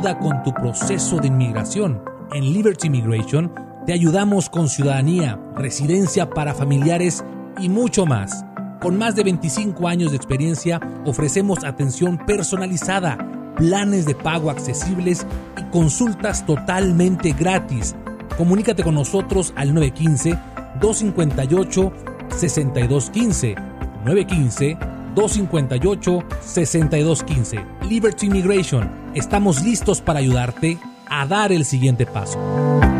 con tu proceso de inmigración. En Liberty Immigration te ayudamos con ciudadanía, residencia para familiares y mucho más. Con más de 25 años de experiencia, ofrecemos atención personalizada, planes de pago accesibles y consultas totalmente gratis. Comunícate con nosotros al 915-258-6215. 915-258-6215. Liberty Immigration. Estamos listos para ayudarte a dar el siguiente paso.